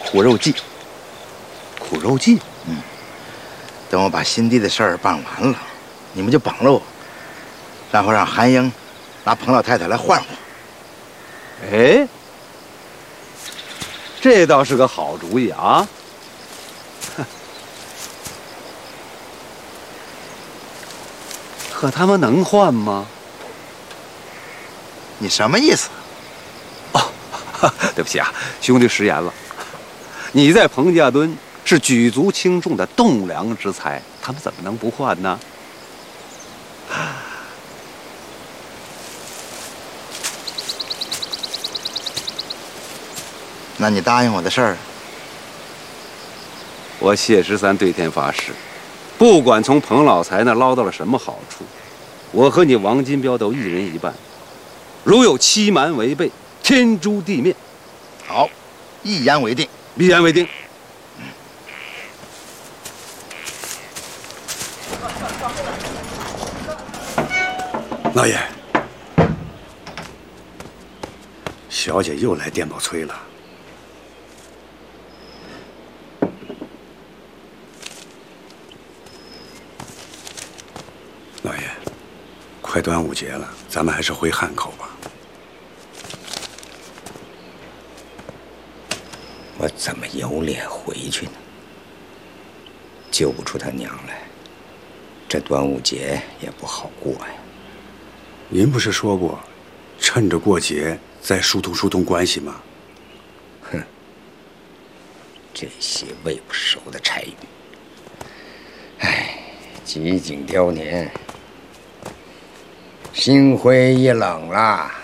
苦肉计。 苦肉计？ 等我把新地的事儿办完了，你们就帮了我，然后让韩英拿彭老太太来换换。 哎，这倒是个好主意啊！可他们能换吗？ 你什么意思？ 哦，对不起啊，兄弟食言了。你在彭家墩是举足轻重的栋梁之才，他们怎么能不换呢？ 那你答应我的事儿？ 我谢13对天发誓，不管从彭老财那捞到了什么好处，我和你王金彪都一人一半。如有欺瞒违背，天诛地灭。 好，一言为定。 一言为定。 老爷，小姐又来电报催了。老爷，快端午节了，咱们还是回汉口吧。 我怎么有脸回去呢？救不出他娘来，这端午节也不好过呀。 您不是说过，趁着过节再疏通关系吗？ 哼，这些喂不熟的柴鱼。唉，几经雕年，心灰意冷啦。